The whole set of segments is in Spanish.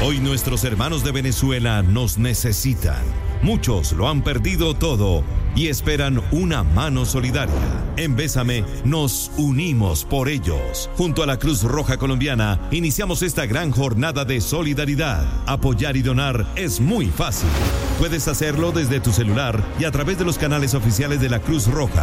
Hoy nuestros hermanos de Venezuela nos necesitan. Muchos lo han perdido todo y esperan una mano solidaria. En Bésame nos unimos por ellos. Junto a la Cruz Roja Colombiana iniciamos esta gran jornada de solidaridad. Apoyar y donar es muy fácil. Puedes hacerlo desde tu celular y a través de los canales oficiales de la Cruz Roja,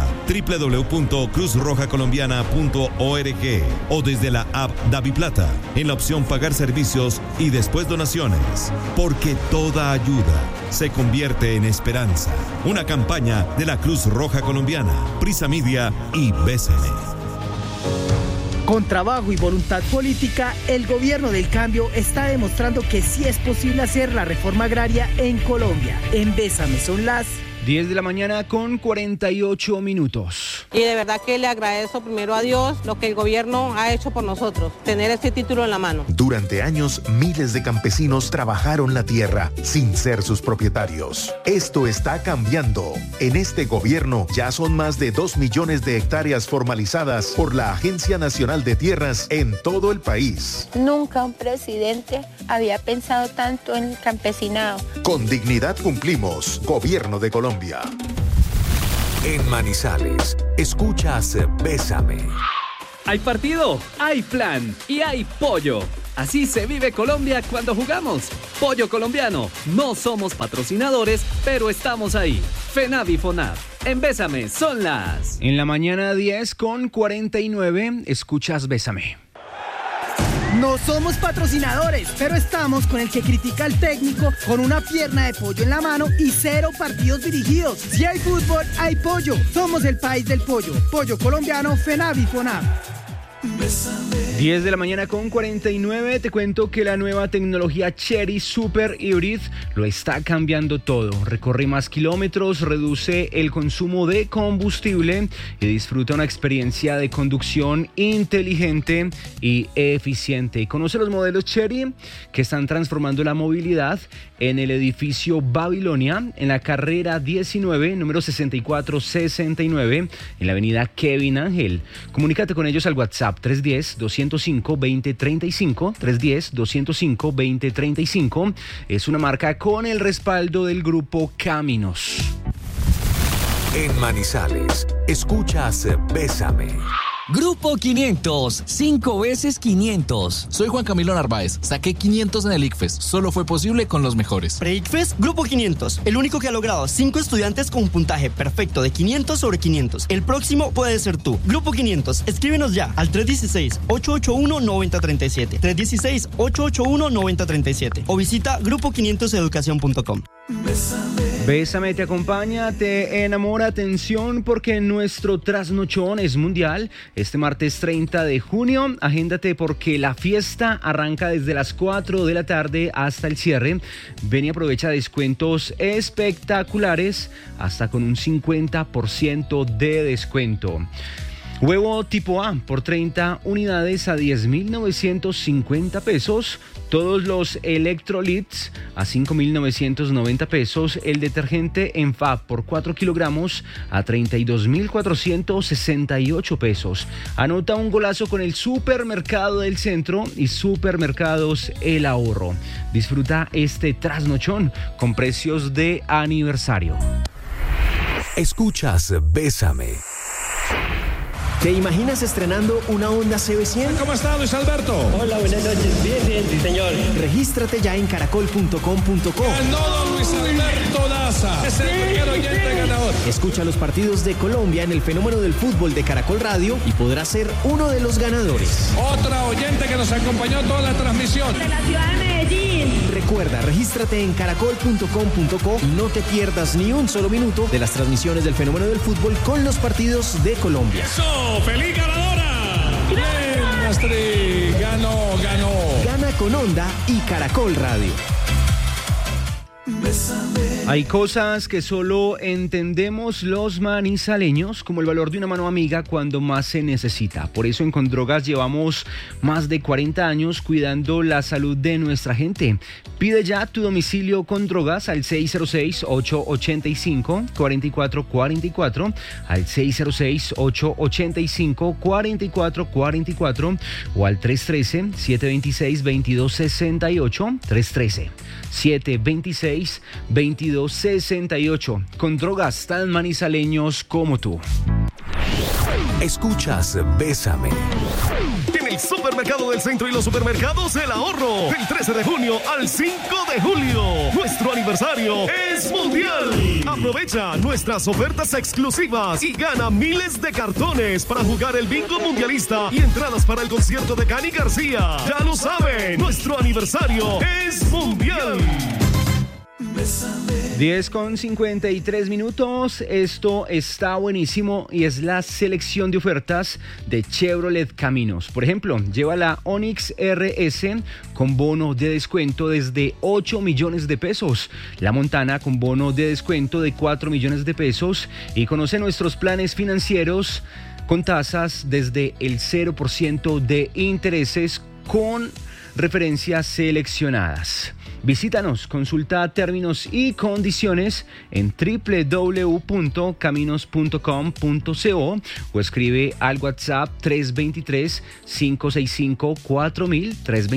www.cruzrojacolombiana.org o desde la app DaviPlata, en la opción Pagar servicios y después donaciones. Porque toda ayuda se convierte en esperanza. Una campaña de la Cruz Roja Colombiana, Prisa Media y Bésame. Con trabajo y voluntad política, el gobierno del cambio está demostrando que sí es posible hacer la reforma agraria en Colombia. En Bésame son las 10 de la mañana con 48 minutos. Y de verdad que le agradezco primero a Dios lo que el gobierno ha hecho por nosotros, tener este título en la mano. Durante años, miles de campesinos trabajaron la tierra sin ser sus propietarios. Esto está cambiando. En este gobierno ya son más de 2 millones de hectáreas formalizadas por la Agencia Nacional de Tierras en todo el país. Nunca un presidente había pensado tanto en el campesinado. Con dignidad cumplimos. Gobierno de Colombia. En Manizales, escuchas Bésame. Hay partido, hay plan y hay pollo. Así se vive Colombia cuando jugamos. Pollo colombiano. No somos patrocinadores, pero estamos ahí. FENAV y FONAV. En Bésame son las... En la mañana 10 con 49, escuchas Bésame. No somos patrocinadores, pero estamos con el que critica al técnico con una pierna de pollo en la mano y 0 partidos dirigidos. Si hay fútbol, hay pollo. Somos el país del pollo. Pollo colombiano, FENAV y FONAV. 10 de la mañana con 49, te cuento que la nueva tecnología Chery Super Hybrid lo está cambiando todo. Recorre más kilómetros, reduce el consumo de combustible y disfruta una experiencia de conducción inteligente y eficiente. Conoce los modelos Chery que están transformando la movilidad en el edificio Babilonia, en la carrera 19, número 6469, en la avenida Kevin Ángel. Comunícate con ellos al WhatsApp 310-205-2035, 310-205-2035. Es una marca con el respaldo del grupo Caminos. En Manizales, escuchas Bésame. Grupo 500, 5 veces 500. Soy Juan Camilo Narváez, saqué 500 en el ICFES, solo fue posible con los mejores. Pre-ICFES, Grupo 500, el único que ha logrado 5 estudiantes con un puntaje perfecto de 500 sobre 500. El próximo puede ser tú. Grupo 500, escríbenos ya al 316-881-9037, 316-881-9037 o visita grupo500educacion.com. Bésame te acompaña, te enamora. Atención porque nuestro trasnochón es mundial. Este martes 30 de junio, agéndate porque la fiesta arranca desde las 4 de la tarde hasta el cierre. Ven y aprovecha descuentos espectaculares, hasta con un 50% de descuento. Huevo tipo A por 30 unidades a 10.950 pesos. Todos los Electrolits a 5.990 pesos. El detergente en Fab por 4 kilogramos a 32.468 pesos. Anota un golazo con el Supermercado del Centro y Supermercados El Ahorro. Disfruta este trasnochón con precios de aniversario. Escuchas Bésame. ¿Te imaginas estrenando una Honda CB100? ¿Cómo está, Luis Alberto? Hola, buenas noches. Bien, sí, señor. Regístrate ya en caracol.com.co. Ganó Luis Alberto Daza. Es el primer oyente ganador. Escucha los partidos de Colombia en el fenómeno del fútbol de Caracol Radio y podrás ser uno de los ganadores. Otra oyente que nos acompañó toda la transmisión. De la ciudad de Medellín. Recuerda, regístrate en caracol.com.co y no te pierdas ni un solo minuto de las transmisiones del fenómeno del fútbol con los partidos de Colombia. ¡Eso! ¡Feliz ganadora! ¡Bien, Astrid! Ganó. Gana con Honda y Caracol Radio. Bésame. Hay cosas que solo entendemos los manizaleños, como el valor de una mano amiga cuando más se necesita. Por eso en Condrogas llevamos más de 40 años cuidando la salud de nuestra gente. Pide ya tu domicilio Condrogas al 606-885-4444, al 606-885-4444 o al 313-726-2268, 313-726-2268. Con drogas tan manizaleños como tú. Escuchas Bésame. En el Supermercado del Centro y los supermercados El Ahorro, del 13 de junio al 5 de julio, nuestro aniversario es mundial. Aprovecha nuestras ofertas exclusivas y gana miles de cartones para jugar el bingo mundialista y entradas para el concierto de Cani García. Ya lo saben, nuestro aniversario es mundial. 10:53. Esto está buenísimo y es la selección de ofertas de Chevrolet Caminos. Por ejemplo, lleva la Onix RS con bono de descuento desde 8 millones de pesos, la Montana con bono de descuento de 4 millones de pesos y conoce nuestros planes financieros con tasas desde el 0% de intereses con referencias seleccionadas. Visítanos, consulta términos y condiciones en www.caminos.com.co o escribe al WhatsApp 323-565-4000,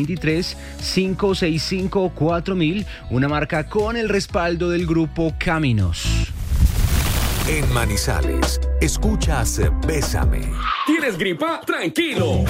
323-565-4000, una marca con el respaldo del Grupo Caminos. En Manizales, escuchas Bésame. ¿Tienes gripa? Tranquilo.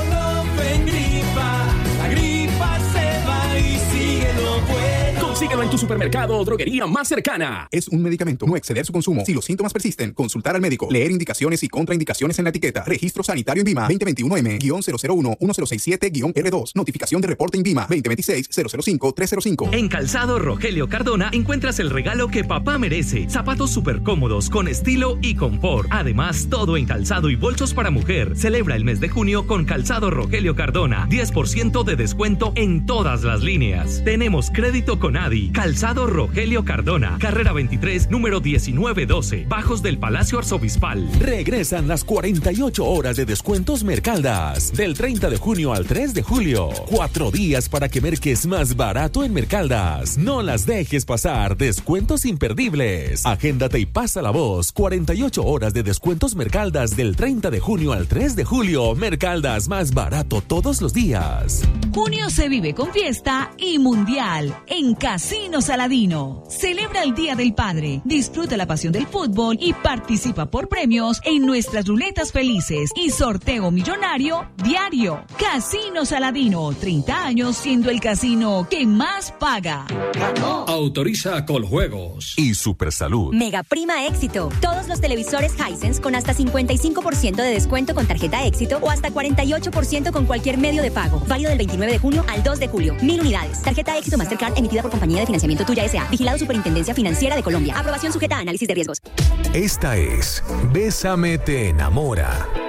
La gripa se va y síguelo bueno. Consíguelo en tu supermercado o droguería más cercana. Es un medicamento, no exceder su consumo. Si los síntomas persisten, consultar al médico. Leer indicaciones y contraindicaciones en la etiqueta. Registro sanitario INVIMA 2021M-001-1067-R2. Notificación de reporte INVIMA 2026-005-305. En Calzado Rogelio Cardona encuentras el regalo que papá merece. Zapatos súper cómodos, con estilo y confort. Además, todo en calzado y bolsos para mujer. Celebra el mes de junio con Calzado Rogelio Cardona. 10% de descuento en todas las líneas. Tenemos crédito con ADI. Calzado Rogelio Cardona. Carrera 23, número 1912. Bajos del Palacio Arzobispal. Regresan las 48 horas de descuentos Mercaldas. Del 30 de junio al 3 de julio. 4 días para que merques más barato en Mercaldas. No las dejes pasar. Descuentos imperdibles. Agéndate y pasa la voz. 48 horas de descuentos Mercaldas del 30 de junio al 3 de julio. Mercaldas, más barato todos los días. Junio se vive con fiesta y mundial en Casino Saladino. Celebra el Día del Padre, disfruta la pasión del fútbol y participa por premios en nuestras ruletas felices y sorteo millonario diario. Casino Saladino, 30 años siendo el casino que más paga. ¡Ganó! Autoriza Coljuegos y Supersalud. Mega Prima Éxito. Todos los televisores Hisense con hasta 55% de descuento con tarjeta Éxito o hasta 48% con cualquier medio de pago. Válido del 29 de junio al 2 de julio. 1000 unidades. Tarjeta Éxito Mastercard emitida por Compañía de Financiamiento Tuya S.A. Vigilado Superintendencia Financiera de Colombia. Aprobación sujeta a análisis de riesgos. Esta es Bésame te enamora.